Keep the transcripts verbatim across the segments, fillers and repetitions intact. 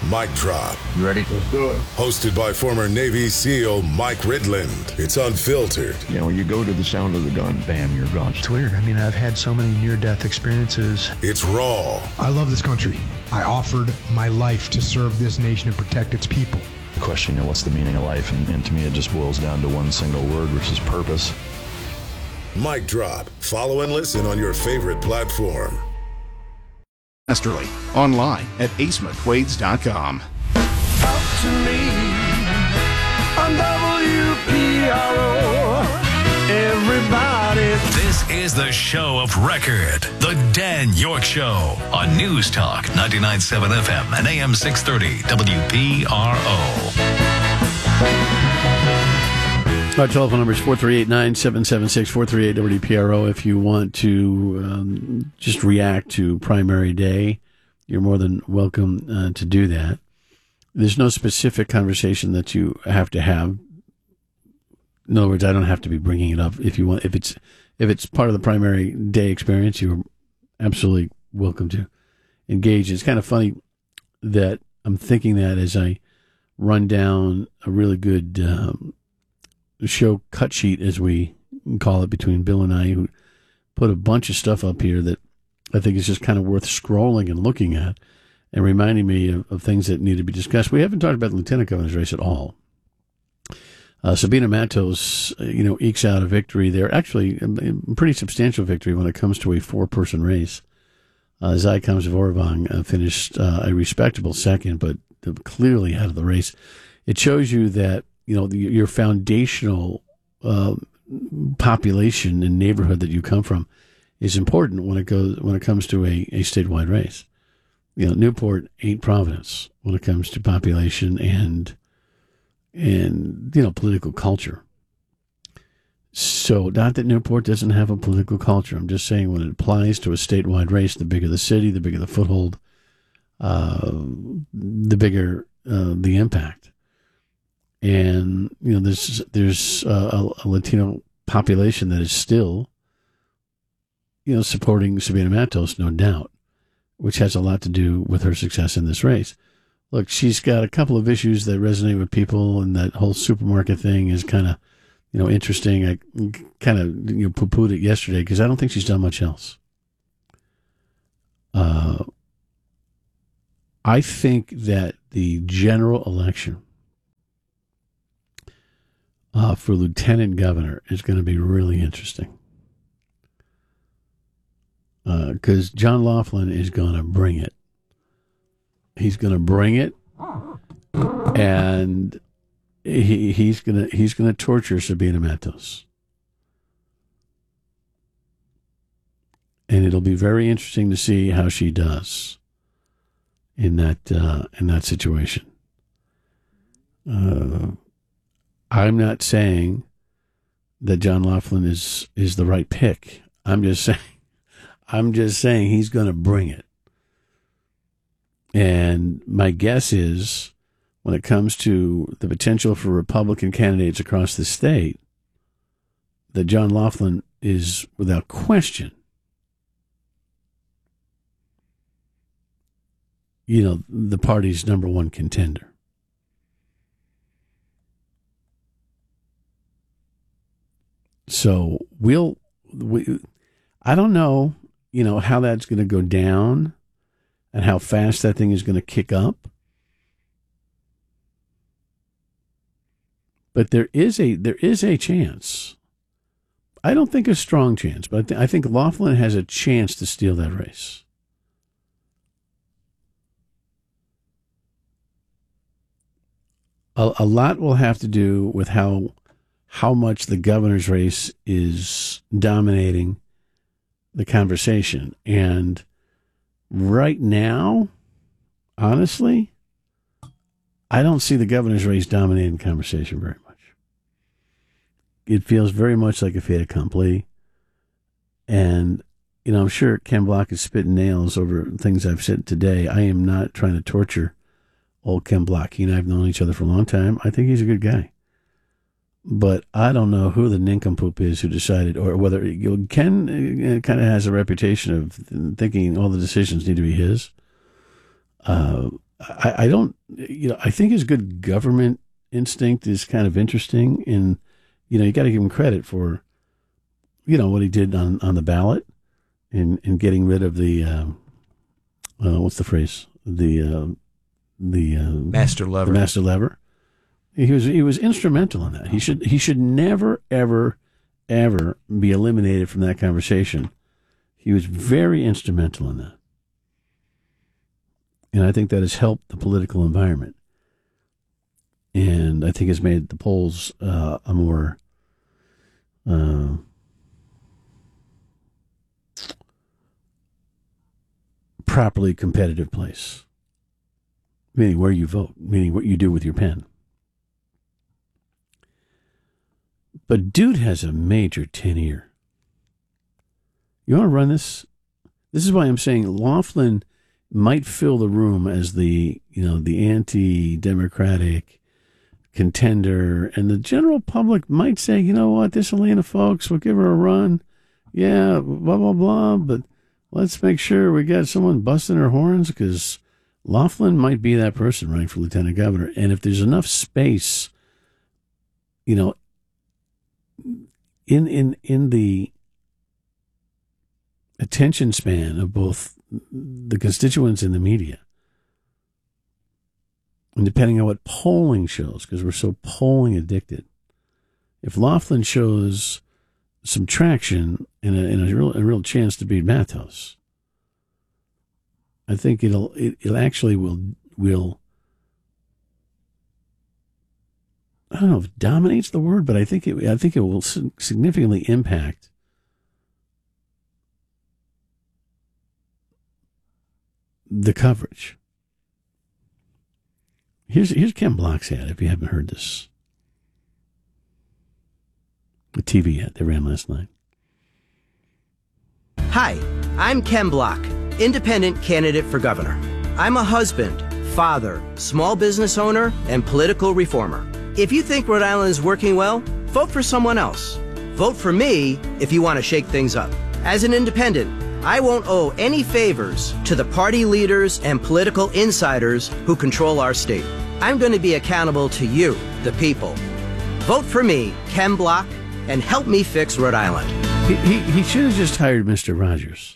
Mic Drop. You ready? Let's do it. Hosted by former Navy SEAL Mike Ridland. It's unfiltered. You know, when you go to the sound of the gun, bam, you're gone. It's weird. I mean, I've had so many near-death experiences. It's raw. I love this country. I offered my life to serve this nation and protect its people. The question, you know, what's the meaning of life? And, and to me, it just boils down to one single word, which is purpose. Mic Drop. Follow and listen on your favorite platform. Masterly, online at ace mcquades dot com. Talk to me on W P R O. Everybody. This is the show of record, The Dan York Show, on News Talk ninety-nine point seven F M and A M six thirty W P R O. Our telephone number is four three eight, nine seven seven six, four three eight W P R O. If you want to um, just react to primary day, you're more than welcome uh, to do that. There's no specific conversation that you have to have. In other words, I don't have to be bringing it up. If you want, if it's if it's part of the primary day experience, you're absolutely welcome to engage. It's kind of funny that I'm thinking that as I run down a really good um, show cut sheet, as we call it, between Bill and I, who put a bunch of stuff up here that I think is just kind of worth scrolling and looking at and reminding me of, of things that need to be discussed. We haven't talked about the lieutenant governor's race at all. Uh, Sabina Matos, you know, ekes out a victory there. Actually, a pretty substantial victory when it comes to a four-person race. Uh, Zai Kamsvorvang uh, finished uh, a respectable second, but clearly out of the race. It shows you that, you know, the, your foundational uh, population and neighborhood that you come from is important when it goes when it comes to a, a statewide race. You know, Newport ain't Providence when it comes to population and and you know political culture. So, not that Newport doesn't have a political culture. I'm just saying when it applies to a statewide race, the bigger the city, the bigger the foothold, uh, the bigger uh, the impact. And, you know, there's there's uh, a, a Latino population that is still, you know, supporting Sabina Matos, no doubt, which has a lot to do with her success in this race. Look, she's got a couple of issues that resonate with people, and that whole supermarket thing is kind of, you know, interesting. I kind of, you know, poo-pooed it yesterday because I don't think she's done much else. Uh, I think that the general election Uh, for lieutenant governor is going to be really interesting. Because uh, John Laughlin is going to bring it. He's going to bring it, and he he's going to he's going to torture Sabina Matos. And it'll be very interesting to see how she does in that uh, in that situation. Uh I'm not saying that John Laughlin is, is the right pick. I'm just saying, I'm just saying he's going to bring it. And my guess is, when it comes to the potential for Republican candidates across the state, that John Laughlin is, without question, you know, the party's number one contender. So we'll, we, I don't know, you know, how that's going to go down and how fast that thing is going to kick up. But there is a, there is a chance. I don't think a strong chance, but I, th- I think Laughlin has a chance to steal that race. A, a lot will have to do with how how much the governor's race is dominating the conversation. And right now, honestly, I don't see the governor's race dominating the conversation very much. It feels very much like a fait accompli. And, you know, I'm sure Ken Block is spitting nails over things I've said today. I am not trying to torture old Ken Block. He and I have known each other for a long time. I think he's a good guy. But I don't know who the nincompoop is who decided, or whether, you know, Ken kind of has a reputation of thinking all the decisions need to be his. Uh, I, I don't, you know, I think his good government instinct is kind of interesting. And, you know, you got to give him credit for, you know, what he did on, on the ballot in, in getting rid of the, um, uh, what's the phrase? The, uh, the, uh, master lever. The master lever. He was, he was instrumental in that. He should, he should never, ever, ever be eliminated from that conversation. He was very instrumental in that. And I think that has helped the political environment. And I think has made the polls uh, a more uh, properly competitive place. Meaning where you vote, meaning what you do with your pen. But dude has a major tin-ear. You want to run this? This is why I'm saying Laughlin might fill the room as the, you know, the anti-democratic contender, and the general public might say, you know what, this Helena Foulkes, we'll give her a run. Yeah, blah, blah, blah, but let's make sure we got someone busting her horns, because Laughlin might be that person running for lieutenant governor. And if there's enough space, you know, in in in the attention span of both the constituents and the media, and depending on what polling shows, because we're so polling addicted, if Laughlin shows some traction and a, and a real a real chance to beat Mathos, I think it'll it, it actually will will I don't know if dominates the word, but I think it I think it will significantly impact the coverage. Here's here's Ken Block's ad, if you haven't heard this. The T V ad they ran last night. Hi, I'm Ken Block, independent candidate for governor. I'm a husband, father, small business owner, and political reformer. If you think Rhode Island is working well, vote for someone else. Vote for me if you want to shake things up. As an independent, I won't owe any favors to the party leaders and political insiders who control our state. I'm going to be accountable to you, the people. Vote for me, Ken Block, and help me fix Rhode Island. He, he, he should have just hired Mister Rogers.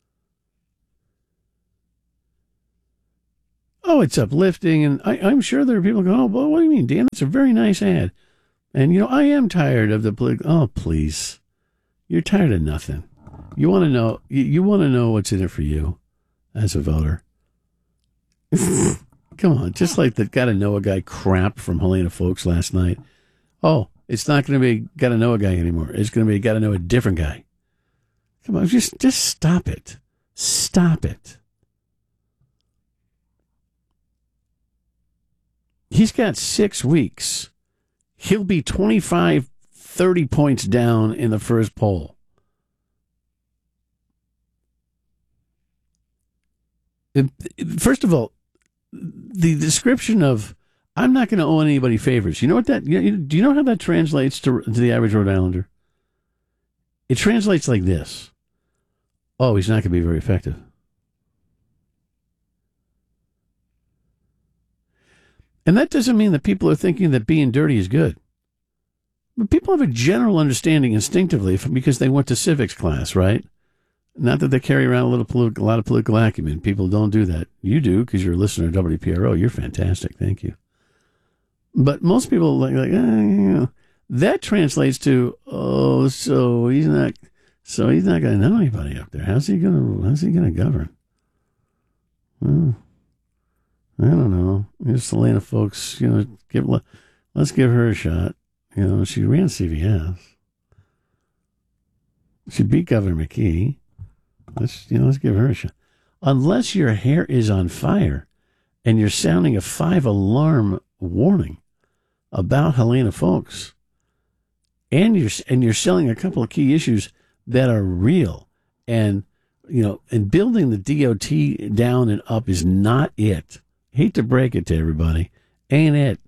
Oh, it's uplifting, and I, I'm sure there are people going, oh, well, what do you mean, Dan? It's a very nice ad. And, you know, I am tired of the political... Oh, please. You're tired of nothing. You want to know you, you want to know what's in it for you as a voter. Come on, just like the Gotta Know a Guy crap from Helena Foulkes last night. Oh, it's not going to be Gotta Know a Guy anymore. It's going to be Gotta Know a Different Guy. Come on, just just stop it. Stop it. He's got six weeks. He'll be twenty-five, thirty points down in the first poll. First of all, the description of I'm not going to owe anybody favors. You know what that? You know, do you know how that translates to, to the average Rhode Islander? It translates like this: oh, he's not going to be very effective. And that doesn't mean that people are thinking that being dirty is good. But people have a general understanding instinctively from, because they went to civics class, right? Not that they carry around a little political, a lot of political acumen. People don't do that. You do, because you're a listener to W P R O. You're fantastic. Thank you. But most people like, like eh, you know, that translates to, oh, so he's not, so he's not going to know anybody up there. How's he going to, how's he going to govern? Well, I don't know. Just Helena Foulkes, you know, give, let's give her a shot. You know, she ran C V S. She beat Governor McKee. Let's, you know, let's give her a shot. Unless your hair is on fire and you're sounding a five-alarm warning about Helena Foulkes, and you're and you're selling a couple of key issues that are real, and you know, and building the D O T down and up is not it. Hate to break it to everybody, ain't it?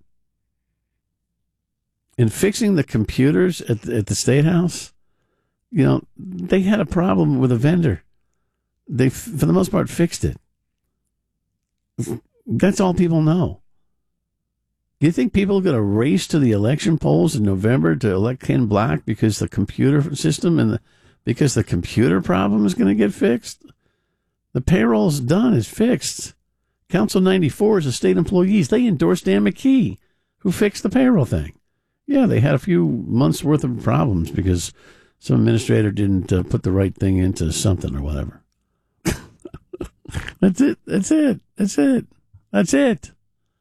And fixing the computers at the, at the State House, you know, they had a problem with a vendor. They, for the most part, fixed it. That's all people know. You think people are going to race to the election polls in November to elect Ken Block because the computer system and the because the computer problem is going to get fixed? The payroll's done, it's fixed. Council ninety-four is the state employees. They endorsed Dan McKee, who fixed the payroll thing. Yeah, they had a few months' worth of problems because some administrator didn't uh, put the right thing into something or whatever. That's it. That's it. That's it. That's it.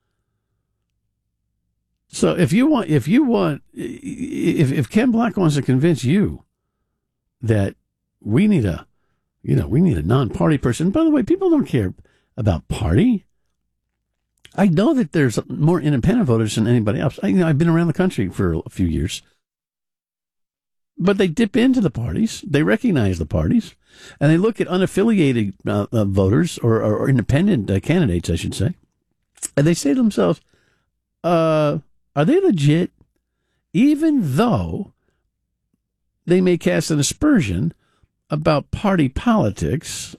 So if you want, if you want, if if Ken Block wants to convince you that we need a, you know, we need a non-party person. By the way, people don't care about party. I know that there's more independent voters than anybody else. I, you know, I've been around the country for a few years, but they dip into the parties. They recognize the parties, and they look at unaffiliated uh, uh, voters or, or, or independent uh, candidates, I should say, and they say to themselves, uh, "Are they legit?" Even though they may cast an aspersion about party politics,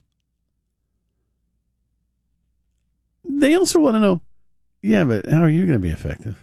they also want to know, yeah, but how are you going to be effective?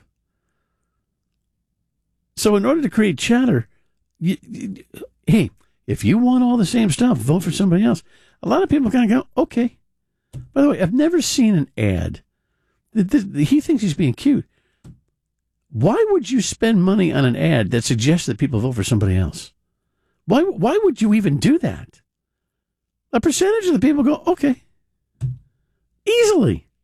So in order to create chatter, you, you, hey, if you want all the same stuff, vote for somebody else. A lot of people kind of go, okay. By the way, I've never seen an ad. He thinks he's being cute. Why would you spend money on an ad that suggests that people vote for somebody else? Why, why would you even do that? A percentage of the people go, okay, easily.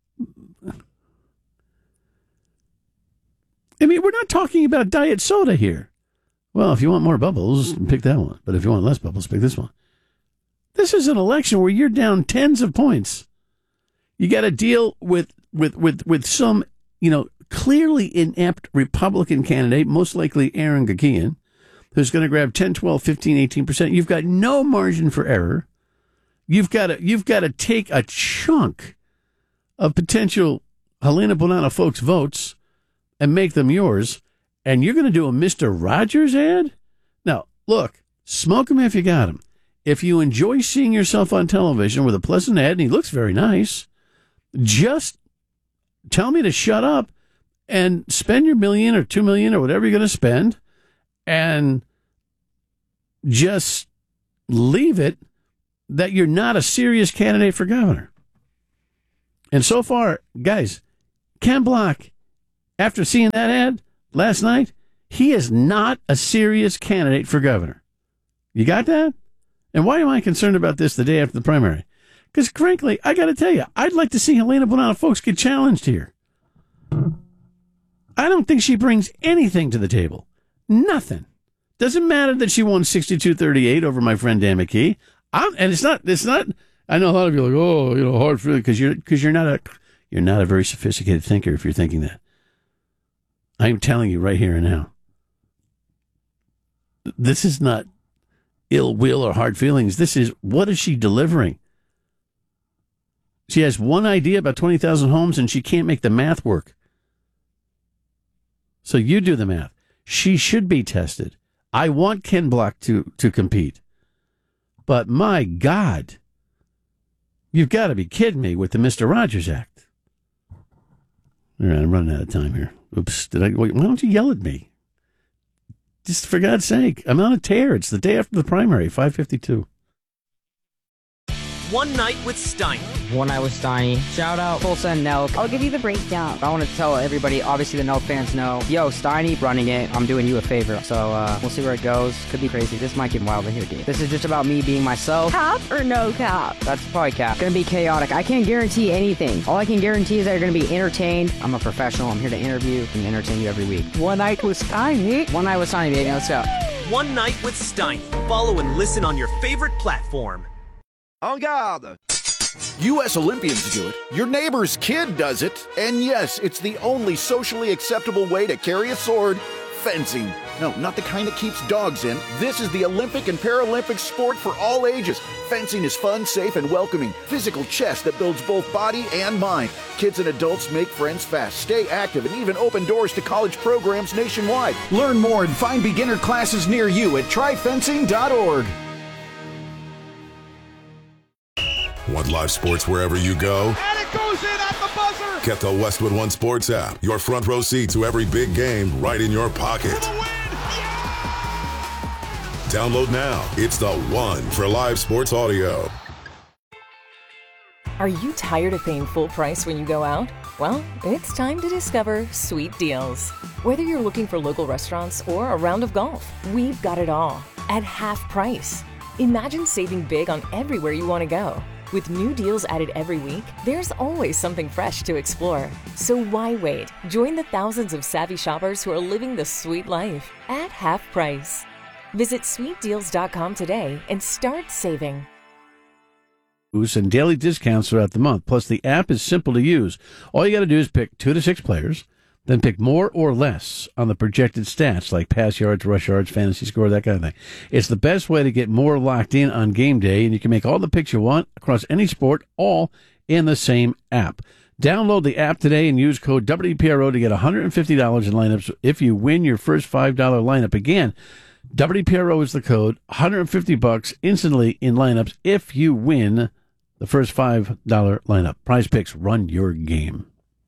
I mean, we're not talking about diet soda here. Well, if you want more bubbles, pick that one. But if you want less bubbles, pick this one. This is an election where you're down tens of points. You got to deal with, with, with, with some, you know, clearly inept Republican candidate, most likely Aaron Gakian, who's going to grab ten, twelve, fifteen, eighteen percent. You've got no margin for error. You've got to, you've got to take a chunk of potential Helena Bonanno folks' votes and make them yours, and you're going to do a Mister Rogers ad? Now, look, smoke him if you got him. If you enjoy seeing yourself on television with a pleasant ad, and he looks very nice, just tell me to shut up and spend your million or two million or whatever you're going to spend, and just leave it that you're not a serious candidate for governor. And so far, guys, Ken Block, after seeing that ad last night, he is not a serious candidate for governor. You got that? And why am I concerned about this the day after the primary? Because, frankly, I got to tell you, I'd like to see Helena Bonanno folks get challenged here. I don't think she brings anything to the table. Nothing. Doesn't matter that she won sixty-two thirty-eight over my friend Dan McKee. I'm, and it's not, it's not, I know a lot of you are like, oh, you know, hard feeling, because you're, because you're not a, you're not a very sophisticated thinker if you're thinking that. I'm telling you right here and now. This is not ill will or hard feelings. This is, what is she delivering? She has one idea about twenty thousand homes and she can't make the math work. So you do the math. She should be tested. I want Ken Block to, to compete. But my God, you've got to be kidding me with the Mister Rogers Act. All right, I'm running out of time here. Oops, did I? Why don't you yell at me? Just for God's sake, I'm on a tear. It's the day after the primary, five fifty-two. One Night with Steiny. One Night with Steiny. Shout out Tulsa and Nelk. I'll give you the breakdown. I want to tell everybody, obviously the Nelk fans know, yo, Steiny running it. I'm doing you a favor. So uh, we'll see where it goes. Could be crazy. This might get wild in here, dude. This is just about me being myself. Cap or no cap? That's probably cap. Gonna be chaotic. I can't guarantee anything. All I can guarantee is that you're gonna be entertained. I'm a professional. I'm here to interview and entertain you every week. One Night with Steiny. One Night with Steiny, baby. Let's go. One Night with Steiny. Follow and listen on your favorite platform. En garde! U S Olympians do it, your neighbor's kid does it, and yes, it's the only socially acceptable way to carry a sword, fencing. No, not the kind that keeps dogs in. This is the Olympic and Paralympic sport for all ages. Fencing is fun, safe, and welcoming. Physical chess that builds both body and mind. Kids and adults make friends fast, stay active, and even open doors to college programs nationwide. Learn more and find beginner classes near you at try fencing dot org. Want live sports wherever you go? And it goes in at the buzzer! Get the Westwood One Sports app. Your front row seat to every big game right in your pocket. Download now. It's the one for live sports audio. Are you tired of paying full price when you go out? Well, it's time to discover Sweet Deals. Whether you're looking for local restaurants or a round of golf, we've got it all at half price. Imagine saving big on everywhere you want to go. With new deals added every week, there's always something fresh to explore. So why wait? Join the thousands of savvy shoppers who are living the sweet life at half price. Visit sweet deals dot com today and start saving. And daily discounts throughout the month. Plus, the app is simple to use. All you got to do is pick two to six players, then pick more or less on the projected stats like pass yards, rush yards, fantasy score, that kind of thing. It's the best way to get more locked in on game day, and you can make all the picks you want across any sport, all in the same app. Download the app today and use code W P R O to get one hundred fifty dollars in lineups if you win your first five dollars lineup. Again, W P R O is the code, one hundred fifty bucks instantly in lineups if you win the first five dollars lineup. Prize Picks, run your game.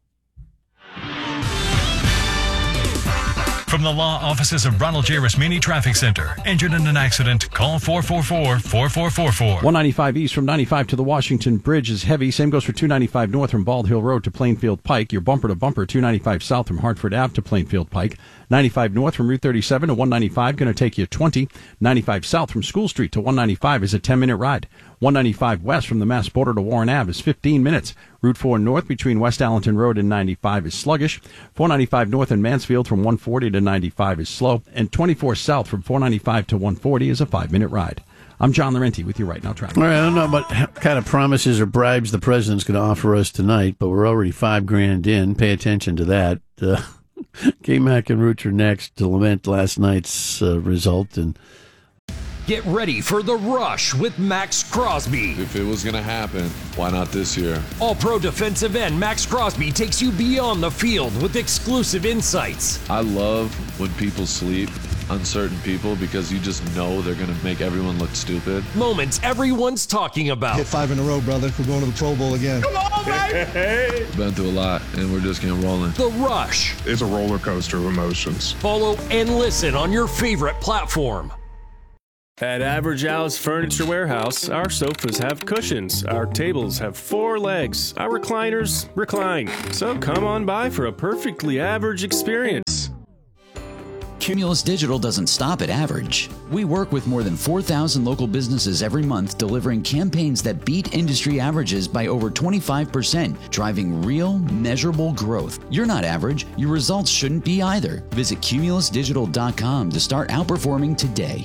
From the law offices of Ronald J. Rasmini Traffic Center. Injured in an accident? Call four four four, four four four four. one ninety-five east from ninety-five to the Washington Bridge is heavy. Same goes for two ninety-five north from Bald Hill Road to Plainfield Pike. Your bumper to bumper, two ninety-five south from Hartford Ave to Plainfield Pike. ninety-five north from Route thirty-seven to one ninety-five, going to take you twenty. ninety-five south from School Street to one ninety-five is a ten-minute ride. one ninety-five west from the Mass border to Warren Ave is fifteen minutes. Route four north between West Allenton Road and ninety-five is sluggish. four ninety-five north in Mansfield from one forty to ninety-five is slow. And twenty-four south from four ninety-five to one forty is a five-minute ride. I'm John Laurenti with you right now, traffic. All right, I don't know what kind of promises or bribes the president's going to offer us tonight, but we're already five grand in. Pay attention to that. Uh, K-Mac and Roots are next to lament last night's uh, result. And get ready for The Rush with Max Crosby. If it was going to happen, why not this year? All-pro defensive end Max Crosby takes you beyond the field with exclusive insights. I love when people sleep on certain people because you just know they're going to make everyone look stupid. Moments everyone's talking about. Hit five in a row, brother. We're going to the Pro Bowl again. Come on, baby! Been through a lot, and we're just getting rolling. The Rush. It's a roller coaster of emotions. Follow and listen on your favorite platform. At Average Al's Furniture Warehouse, our sofas have cushions, our tables have four legs, our recliners recline. So come on by for a perfectly average experience. Cumulus Digital doesn't stop at average. We work with more than four thousand local businesses every month, delivering campaigns that beat industry averages by over twenty-five percent, driving real, measurable growth. You're not average. Your results shouldn't be either. Visit cumulus digital dot com to start outperforming today.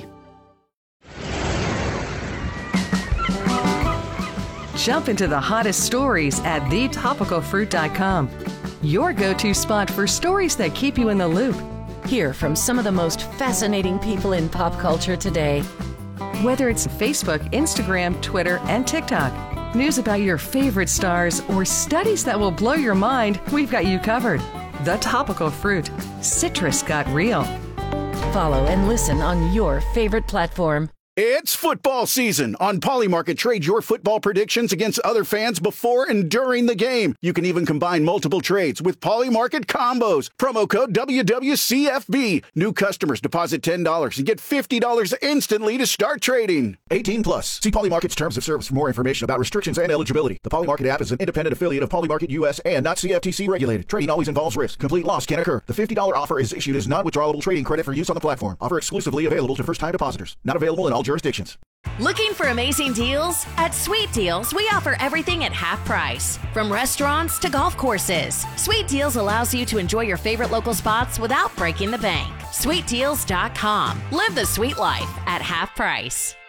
Jump into the hottest stories at the topical fruit dot com. Your go-to spot for stories that keep you in the loop. Hear from some of the most fascinating people in pop culture today. Whether it's Facebook, Instagram, Twitter, and TikTok, news about your favorite stars, or studies that will blow your mind, we've got you covered. The Topical Fruit. Citrus got real. Follow and listen on your favorite platform. It's football season. On Polymarket, trade your football predictions against other fans before and during the game. You can even combine multiple trades with Polymarket combos. Promo code W W C F B. New customers deposit ten dollars and get fifty dollars instantly to start trading. eighteen plus. See Polymarket's terms of service for more information about restrictions and eligibility. The Polymarket app is an independent affiliate of Polymarket U S and not C F T C regulated. Trading always involves risk. Complete loss can occur. The fifty dollars offer is issued as non-withdrawable trading credit for use on the platform. Offer exclusively available to first-time depositors. Not available in all jurisdictions. Looking for amazing deals? At Sweet Deals, we offer everything at half price. From restaurants to golf courses, Sweet Deals allows you to enjoy your favorite local spots without breaking the bank. sweet deals dot com. Live the sweet life at half price.